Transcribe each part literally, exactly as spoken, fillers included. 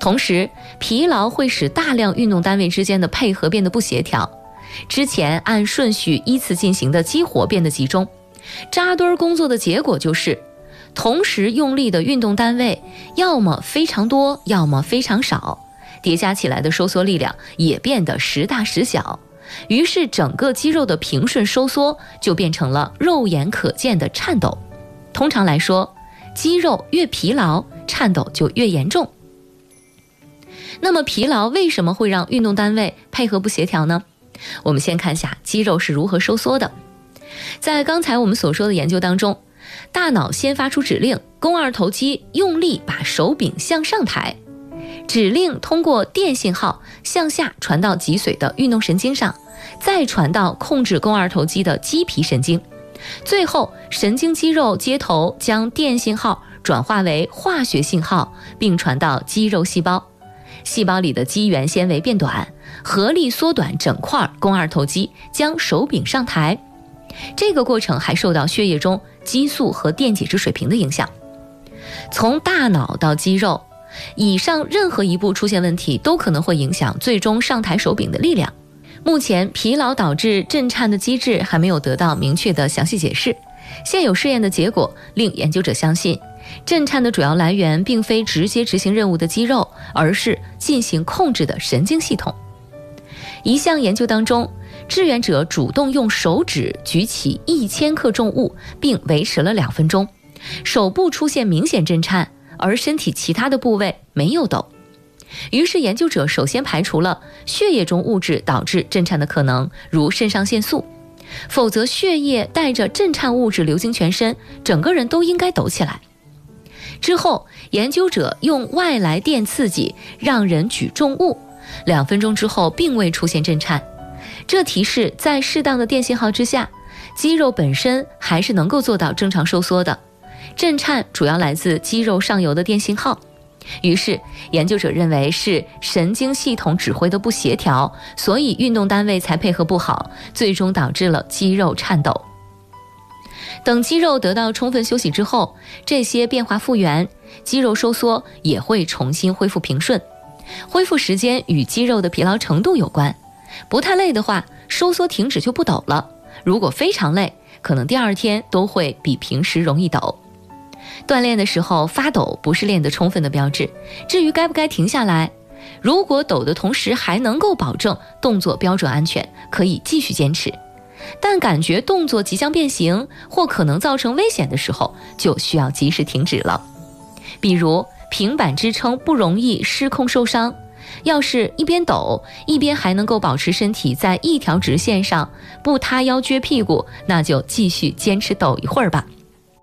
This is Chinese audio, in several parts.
同时，疲劳会使大量运动单位之间的配合变得不协调，之前按顺序依次进行的激活变得集中，扎堆工作的结果就是同时用力的运动单位要么非常多，要么非常少，叠加起来的收缩力量也变得时大时小，于是整个肌肉的平顺收缩就变成了肉眼可见的颤抖。通常来说，肌肉越疲劳，颤抖就越严重。那么疲劳为什么会让运动单位配合不协调呢？我们先看一下肌肉是如何收缩的。在刚才我们所说的研究当中，大脑先发出指令，肱二头肌用力把手柄向上抬，指令通过电信号向下传到脊髓的运动神经上，再传到控制肱二头肌的肌皮神经，最后神经肌肉接头将电信号转化为化学信号，并传到肌肉细胞，细胞里的肌原纤维变短，合力缩短整块肱二头肌，将手柄上抬。这个过程还受到血液中激素和电解质水平的影响。从大脑到肌肉，以上任何一步出现问题，都可能会影响最终上抬手柄的力量。目前疲劳导致震颤的机制还没有得到明确的详细解释，现有试验的结果令研究者相信，震颤的主要来源并非直接执行任务的肌肉，而是进行控制的神经系统。一项研究当中，志愿者主动用手指举起一千克重物，并维持了两分钟，手部出现明显震颤，而身体其他的部位没有抖。于是研究者首先排除了血液中物质导致震颤的可能，如肾上腺素，否则血液带着震颤物质流经全身，整个人都应该抖起来。之后研究者用外来电刺激让人举重物，两分钟之后并未出现震颤，这提示在适当的电信号之下，肌肉本身还是能够做到正常收缩的，震颤主要来自肌肉上游的电信号。于是研究者认为是神经系统指挥的不协调，所以运动单位才配合不好，最终导致了肌肉颤抖。等肌肉得到充分休息之后，这些变化复原，肌肉收缩也会重新恢复平顺。恢复时间与肌肉的疲劳程度有关，不太累的话，收缩停止就不抖了，如果非常累，可能第二天都会比平时容易抖。锻炼的时候发抖不是练得充分的标志，至于该不该停下来，如果抖的同时还能够保证动作标准安全，可以继续坚持，但感觉动作即将变形或可能造成危险的时候，就需要及时停止了。比如平板支撑不容易失控受伤，要是一边抖一边还能够保持身体在一条直线上，不塌腰撅屁股，那就继续坚持抖一会儿吧。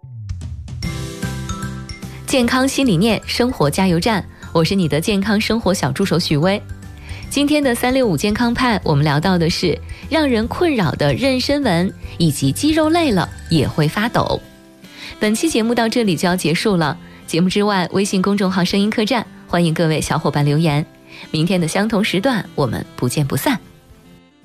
健康新理念，生活加油站，我是你的健康生活小助手许巍。今天的三六五健康派，我们聊到的是让人困扰的妊娠纹，以及肌肉累了也会发抖。本期节目到这里就要结束了，节目之外，微信公众号声音客栈，欢迎各位小伙伴留言。明天的相同时段，我们不见不散。